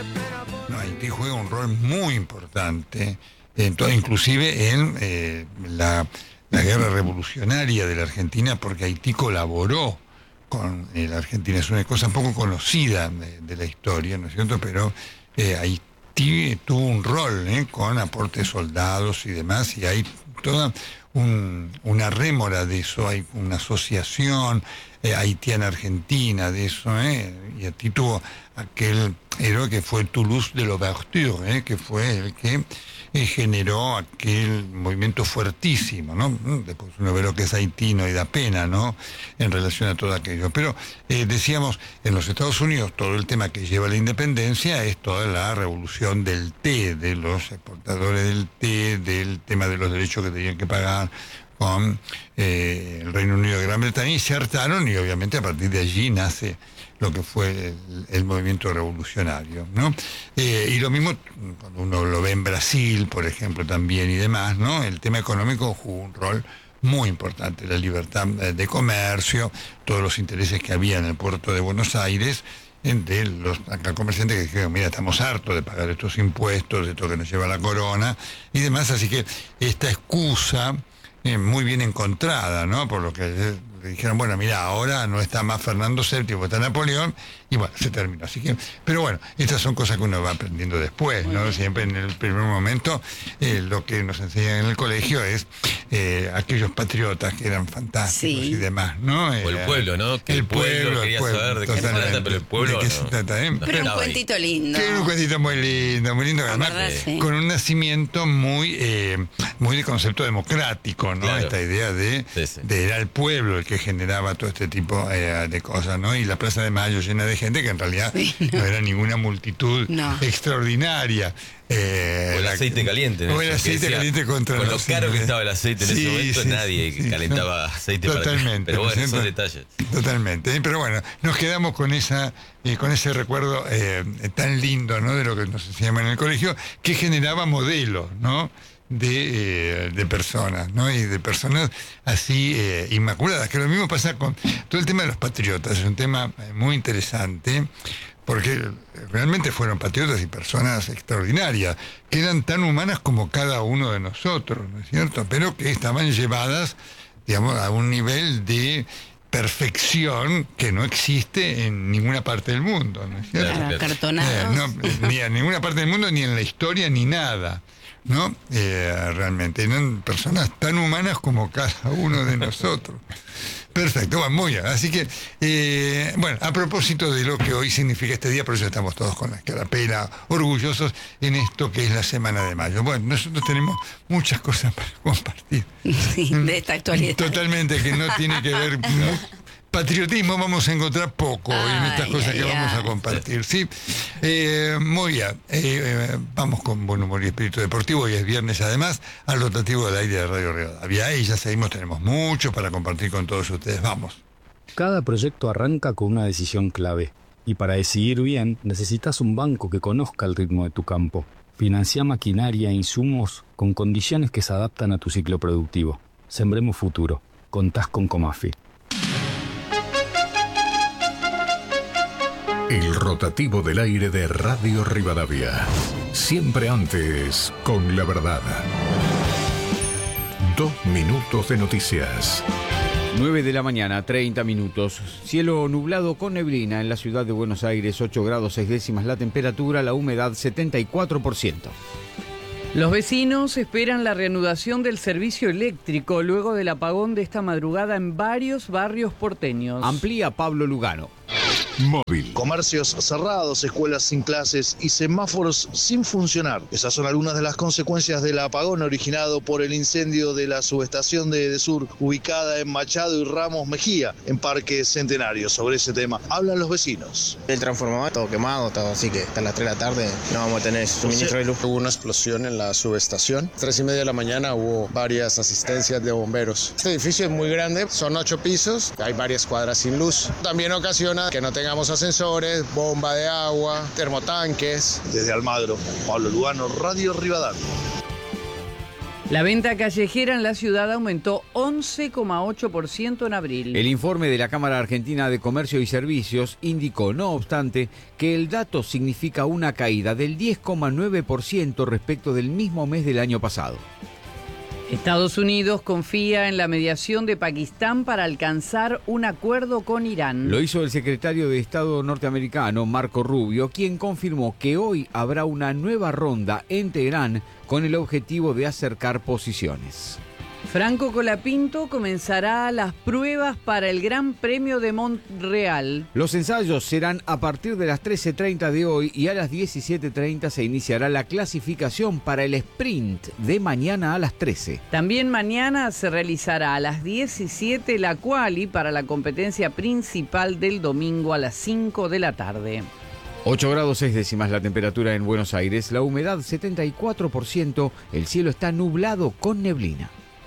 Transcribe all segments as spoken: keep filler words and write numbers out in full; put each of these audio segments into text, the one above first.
No, Haití juega un rol muy importante, en todo, inclusive en eh, la, la guerra revolucionaria de la Argentina, porque Haití colaboró con eh, la Argentina. Es una cosa poco conocida de, de la historia, ¿no es cierto? Pero eh, Haití tuvo un rol eh, con aporte de soldados y demás, y hay toda un, una rémora de eso, hay una asociación eh, haitiana-argentina de eso, eh, y Haití tuvo aquel héroe que fue Toulouse de Louverture, eh, que fue el que eh, generó aquel movimiento fuertísimo, ¿no? Después uno ve lo que es haitino y da pena, ¿no?, en relación a todo aquello. Pero eh, decíamos, en los Estados Unidos todo el tema que lleva a la independencia es toda la revolución del té, de los exportadores del té, del tema de los derechos que tenían que pagar con eh, el Reino Unido de Gran Bretaña, y se hartaron, y obviamente a partir de allí nace lo que fue el, el movimiento revolucionario, ¿no? Eh, y lo mismo cuando uno lo ve en Brasil, por ejemplo, también y demás, ¿no? El tema económico jugó un rol muy importante, la libertad de comercio, todos los intereses que había en el puerto de Buenos Aires, de los acá comerciantes que dijeron, mira, estamos hartos de pagar estos impuestos, de todo que nos lleva la corona y demás, así que esta excusa eh, muy bien encontrada, ¿no? Por lo que eh, dijeron, bueno, mira, ahora no está más Fernando séptimo, está Napoleón, y bueno, se terminó. Así que, pero bueno, estas son cosas que uno va aprendiendo después, ¿no? Siempre en el primer momento, eh, lo que nos enseñan en el colegio es eh, aquellos patriotas que eran fantásticos, sí, y demás, ¿no? O el pueblo, ¿no? Que el, el pueblo, pueblo quería el pueblo, saber de qué se trata, pero el pueblo de qué no. se trata, ¿eh? Pero un cuentito lindo. Que un cuentito muy lindo, muy lindo, además, verdad, sí, con un nacimiento muy, eh, muy de concepto democrático, ¿no? Claro. Esta idea de, sí, sí. de era el pueblo el que generaba todo este tipo eh, de cosas, ¿no? Y la Plaza de Mayo llena de gente que en realidad sí, no. no era ninguna multitud no. extraordinaria. Eh, o el la, aceite caliente, ¿no? O el aceite decía, caliente contra con lo caro que estaba el aceite en sí, ese momento, sí, nadie sí, calentaba sí, aceite totalmente, para... Pero bueno, son detalles. Totalmente. Pero bueno, nos quedamos con esa eh, con ese recuerdo eh, tan lindo, ¿no?, de lo que nos enseñaban en el colegio, que generaba modelos, ¿no?, de, eh, de personas, ¿no? Y de personas así eh, inmaculadas, que lo mismo pasa con todo el tema de los patriotas. Es un tema muy interesante, porque realmente fueron patriotas y personas extraordinarias, que eran tan humanas como cada uno de nosotros, ¿no es cierto?, pero que estaban llevadas, digamos, a un nivel de perfección que no existe en ninguna parte del mundo, ¿no es cierto? Claro, cartonados. Eh, no, ni en ninguna parte del mundo, ni en la historia, ni nada, ¿no? Eh, realmente eran personas tan humanas como cada uno de nosotros. Perfecto, bueno, muy bien. Así que, eh, bueno, a propósito de lo que hoy significa este día, por eso estamos todos con la escarapela, orgullosos en esto que es la Semana de Mayo. Bueno, nosotros tenemos muchas cosas para compartir. Sí, de esta actualidad. Totalmente, que no tiene que ver... No, patriotismo vamos a encontrar poco ay, en estas cosas ay, que ay. vamos a compartir, ¿sí? Eh, muy bien, eh, eh, vamos con buen humor y espíritu deportivo, y es viernes además, al rotativo del aire de Radio Rivadavia. Y ya seguimos, tenemos mucho para compartir con todos ustedes, vamos. Cada proyecto arranca con una decisión clave, y para decidir bien necesitas un banco que conozca el ritmo de tu campo. Financia maquinaria e insumos con condiciones que se adaptan a tu ciclo productivo. Sembremos futuro. Contás con Comafi. El rotativo del aire de Radio Rivadavia. Siempre antes, con la verdad. Dos minutos de noticias. nueve de la mañana, treinta minutos. Cielo nublado con neblina en la ciudad de Buenos Aires, ocho grados seis décimas la temperatura, la humedad setenta y cuatro por ciento. Los vecinos esperan la reanudación del servicio eléctrico luego del apagón de esta madrugada en varios barrios porteños. Amplía Pablo Lugano. Móvil. Comercios cerrados, escuelas sin clases y semáforos sin funcionar. Esas son algunas de las consecuencias del apagón originado por el incendio de la subestación de Edesur, ubicada en Machado y Ramos Mejía, en Parque Centenario. Sobre ese tema hablan los vecinos. El transformador todo quemado, todo, así que hasta las tres de la tarde no vamos a tener suministro de luz. Hubo una explosión en la subestación. Tres y media de la mañana hubo varias asistencias de bomberos. Este edificio es muy grande, son ocho pisos, hay varias cuadras sin luz. También ocasiona que no tengamos ascensores, bomba de agua, termotanques. Desde Almagro, Pablo Lugano, Radio Rivadavia. La venta callejera en la ciudad aumentó once coma ocho por ciento en abril. El informe de la Cámara Argentina de Comercio y Servicios indicó, no obstante, que el dato significa una caída del diez coma nueve por ciento respecto del mismo mes del año pasado. Estados Unidos confía en la mediación de Pakistán para alcanzar un acuerdo con Irán. Lo hizo el secretario de Estado norteamericano, Marco Rubio, quien confirmó que hoy habrá una nueva ronda en Teherán con el objetivo de acercar posiciones. Franco Colapinto comenzará las pruebas para el Gran Premio de Montreal. Los ensayos serán a partir de las trece treinta de hoy y a las diecisiete treinta se iniciará la clasificación para el sprint de mañana a las trece. También mañana se realizará a las diecisiete la quali para la competencia principal del domingo a las cinco de la tarde. ocho grados seis décimas la temperatura en Buenos Aires, la humedad setenta y cuatro por ciento, el cielo está nublado con neblina.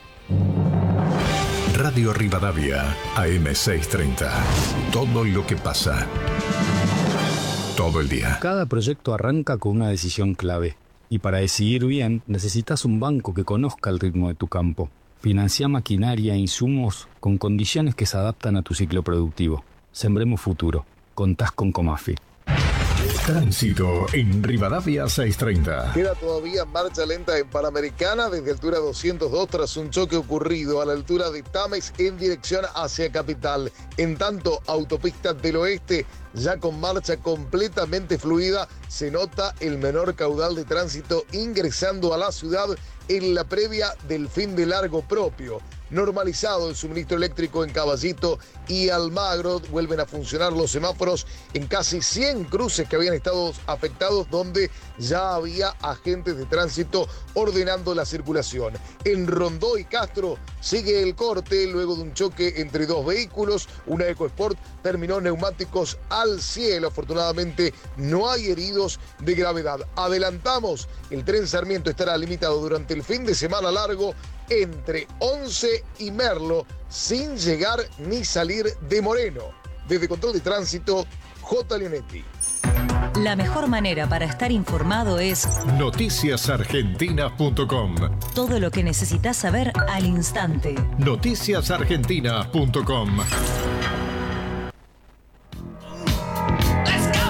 Radio Rivadavia, A M seiscientos treinta. Todo lo que pasa. Todo el día. Cada proyecto arranca con una decisión clave. Y para decidir bien, necesitas un banco que conozca el ritmo de tu campo. Financia maquinaria e insumos con condiciones que se adaptan a tu ciclo productivo. Sembremos futuro. Contás con Comafi. Tránsito en Rivadavia seiscientos treinta. Queda todavía marcha lenta en Panamericana desde altura doscientos dos tras un choque ocurrido a la altura de Tamex en dirección hacia Capital. En tanto, autopista del oeste ya con marcha completamente fluida, se nota el menor caudal de tránsito ingresando a la ciudad en la previa del fin de largo propio. Normalizado el suministro eléctrico en Caballito y Almagro, vuelven a funcionar los semáforos en casi cien cruces que habían estado afectados, donde ya había agentes de tránsito ordenando la circulación. En Rondó y Castro sigue el corte luego de un choque entre dos vehículos. Una EcoSport terminó neumáticos al cielo. Afortunadamente no hay heridos de gravedad. Adelantamos, el tren Sarmiento estará limitado durante el fin de semana largo entre Once y Merlo, sin llegar ni salir de Moreno. Desde Control de Tránsito, J. Leonetti. La mejor manera para estar informado es noticias argentinas punto com. Todo lo que necesitas saber al instante. noticias argentinas punto com.